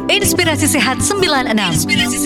Inspirasi Sehat 96.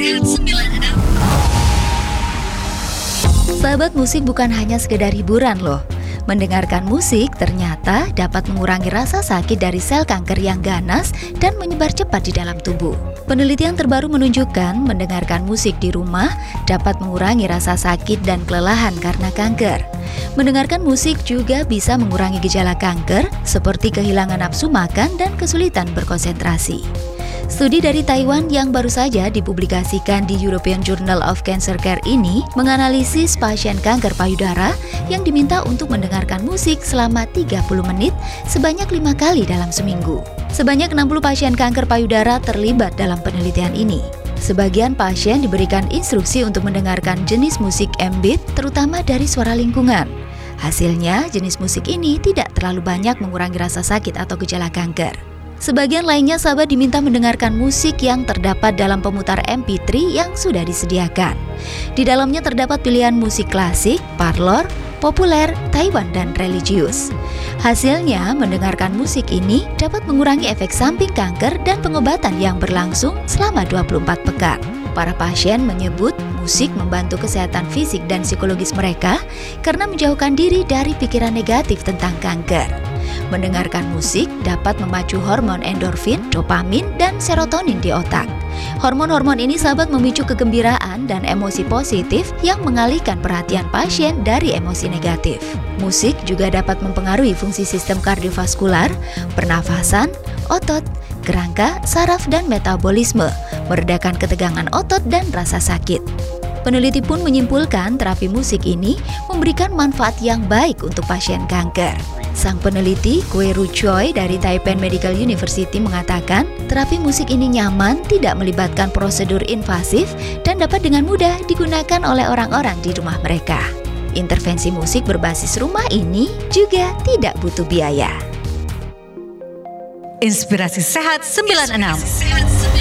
Sahabat, musik bukan hanya sekedar hiburan loh. Mendengarkan musik ternyata dapat mengurangi rasa sakit dari sel kanker yang ganas dan menyebar cepat di dalam tubuh. Penelitian terbaru menunjukkan mendengarkan musik di rumah dapat mengurangi rasa sakit dan kelelahan karena kanker. Mendengarkan musik juga bisa mengurangi gejala kanker seperti kehilangan nafsu makan dan kesulitan berkonsentrasi. Studi dari Taiwan yang baru saja dipublikasikan di European Journal of Cancer Care ini menganalisis pasien kanker payudara yang diminta untuk mendengarkan musik selama 30 menit sebanyak 5 kali dalam seminggu. Sebanyak 60 pasien kanker payudara terlibat dalam penelitian ini. Sebagian pasien diberikan instruksi untuk mendengarkan jenis musik ambient, terutama dari suara lingkungan. Hasilnya, jenis musik ini tidak terlalu banyak mengurangi rasa sakit atau gejala kanker. Sebagian lainnya sahabat diminta mendengarkan musik yang terdapat dalam pemutar MP3 yang sudah disediakan. Di dalamnya terdapat pilihan musik klasik, parlor, populer, Taiwan, dan religius. Hasilnya, mendengarkan musik ini dapat mengurangi efek samping kanker dan pengobatan yang berlangsung selama 24 pekan. Para pasien menyebut musik membantu kesehatan fisik dan psikologis mereka karena menjauhkan diri dari pikiran negatif tentang kanker. Mendengarkan musik dapat memacu hormon endorfin, dopamin, dan serotonin di otak. Hormon-hormon ini sahabat memicu kegembiraan dan emosi positif yang mengalihkan perhatian pasien dari emosi negatif. Musik juga dapat mempengaruhi fungsi sistem kardiovaskular, pernafasan, otot, kerangka, saraf, dan metabolisme, meredakan ketegangan otot dan rasa sakit. Peneliti pun menyimpulkan terapi musik ini memberikan manfaat yang baik untuk pasien kanker. Sang peneliti Kue-Ru Choi dari Taipei Medical University mengatakan, terapi musik ini nyaman, tidak melibatkan prosedur invasif, dan dapat dengan mudah digunakan oleh orang-orang di rumah mereka. Intervensi musik berbasis rumah ini juga tidak butuh biaya. Inspirasi Sehat 96.